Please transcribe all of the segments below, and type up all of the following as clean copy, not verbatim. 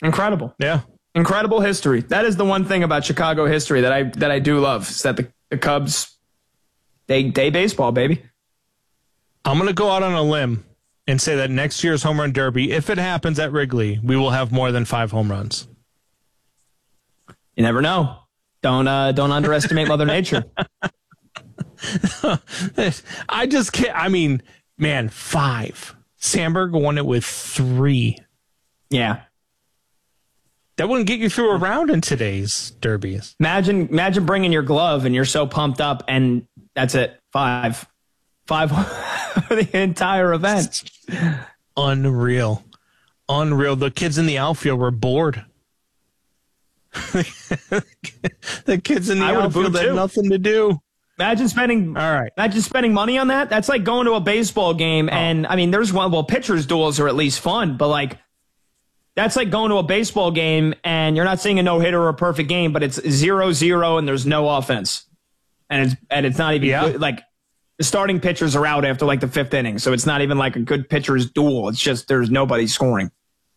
Incredible. Yeah. Incredible history. That is the one thing about Chicago history that I do love, is that the Cubs, they baseball, baby. I'm going to go out on a limb and say that next year's home run derby, if it happens at Wrigley, we will have more than 5 home runs. You never know. Don't underestimate Mother Nature. I just can't. I mean, man, 5. Sandberg won it with 3. Yeah. That wouldn't get you through a round in today's derbies. Imagine bringing your glove and you're so pumped up and that's it. 5 for the entire event. Unreal. The kids in the outfield were bored. The kids in the outfield had nothing to do. Imagine spending money on that. That's like going to a baseball game, and I mean, there's pitchers' duels are at least fun, but like that's like going to a baseball game and you're not seeing a no-hitter or a perfect game, but it's 0-0 and there's no offense, and it's not even good. Like the starting pitchers are out after like the 5th inning, so it's not even like a good pitcher's duel. It's just there's nobody scoring.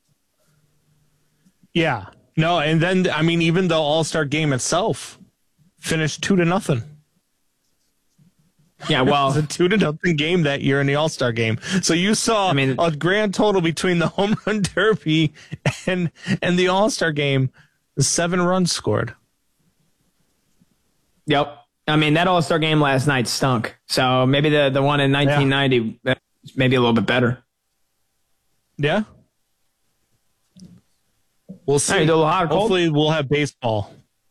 Yeah. No, and then, I mean, even the All-Star game itself finished 2-0. Yeah, well, it was a 2-0 game that year in the All-Star game. So you saw a grand total between the home run derby and the All-Star game, 7 runs scored. Yep. I mean, that All-Star game last night stunk. So maybe the one in 1990 maybe a little bit better. Yeah. We'll see. Hopefully we'll have baseball.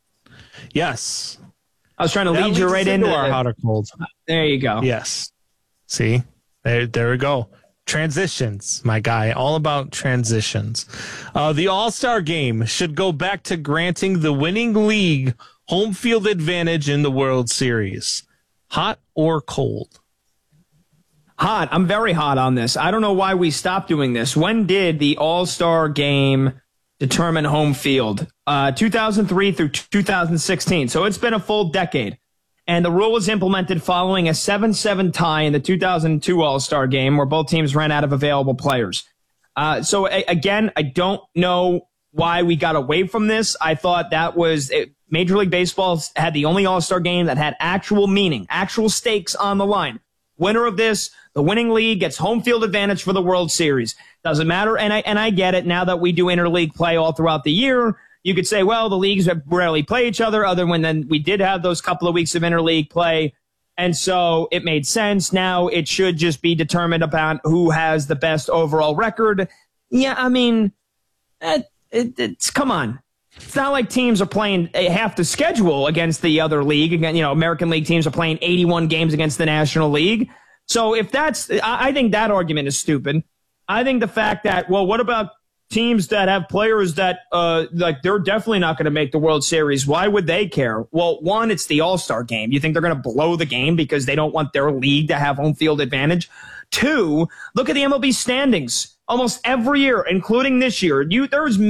Yes. I was trying to lead you right into our hot or cold. There you go. Yes. See? There we go. Transitions, my guy. All about transitions. The All-Star game should go back to granting the winning league home field advantage in the World Series. Hot or cold? Hot. I'm very hot on this. I don't know why we stopped doing this. When did the All-Star game determine home field? 2003 through 2016. So it's been a full decade. And the rule was implemented following a 7-7 tie in the 2002 All-Star game where both teams ran out of available players. So again, I don't know why we got away from this. I thought that was Major League Baseball had the only All-Star game that had actual meaning, actual stakes on the line. Winner of this, the winning league gets home field advantage for the World Series. Doesn't matter. And I get it now that we do interleague play all throughout the year. You could say, well, the leagues rarely play each other other than then we did have those couple of weeks of interleague play. And so it made sense. Now it should just be determined about who has the best overall record. Yeah, I mean, it's come on. It's not like teams are playing half the schedule against the other league. Again, American League teams are playing 81 games against the National League. So if I think that argument is stupid. I think the fact that, well, what about teams that have players that, they're definitely not going to make the World Series? Why would they care? Well, one, it's the All-Star game. You think they're going to blow the game because they don't want their league to have home field advantage? 2, look at the MLB standings. Almost every year, including this year, you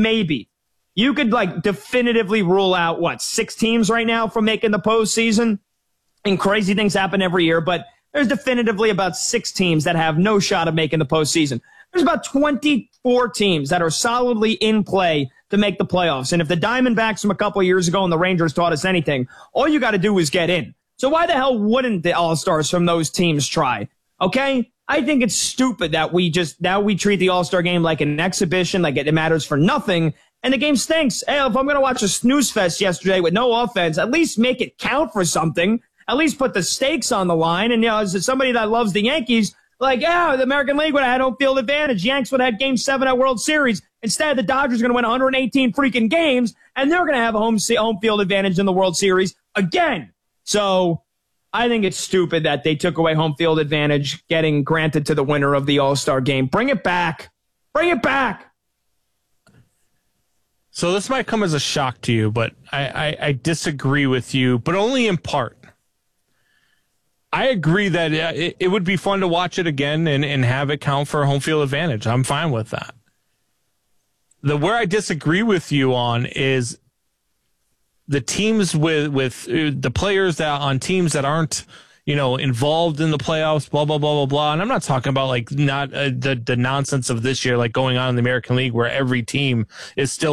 could definitively rule out 6 teams right now from making the postseason. And crazy things happen every year, but there's definitively about 6 teams that have no shot of making the postseason. There's about 24 teams that are solidly in play to make the playoffs. And if the Diamondbacks from a couple of years ago and the Rangers taught us anything, all you got to do is get in. So why the hell wouldn't the All-Stars from those teams try? Okay? I think it's stupid that we treat the All-Star game like an exhibition, like it matters for nothing. And the game stinks. Hey, if I'm going to watch a snooze fest yesterday with no offense, at least make it count for something. At least put the stakes on the line. And, as somebody that loves the Yankees, the American League would have had home field advantage. Yanks would have had Game 7 at World Series. Instead, the Dodgers are going to win 118 freaking games, and they're going to have a home field advantage in the World Series again. So I think it's stupid that they took away home field advantage, getting granted to the winner of the All-Star game. Bring it back. Bring it back. So this might come as a shock to you, but I disagree with you, but only in part. I agree that it would be fun to watch it again and have it count for home field advantage. I'm fine with that. Where I disagree with you on is the teams with the players that on teams that aren't, involved in the playoffs, blah, blah, blah, blah, blah. And I'm not talking about not the nonsense of this year, going on in the American League where every team is still